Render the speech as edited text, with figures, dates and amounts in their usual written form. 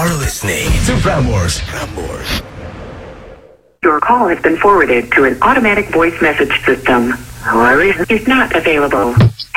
are listening to Prambors. Your call has been forwarded to an automatic voice message system. However, is not available.